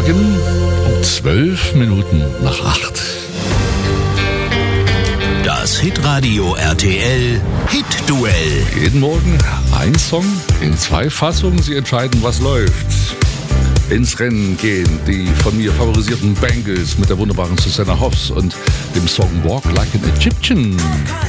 Morgen um 12 Minuten nach 8. Das Hitradio RTL Hit-Duell. Jeden Morgen ein Song in 2 Fassungen. Sie entscheiden, was läuft. Ins Rennen gehen die von mir favorisierten Bangles mit der wunderbaren Susanna Hoffs und dem Song Walk Like an Egyptian.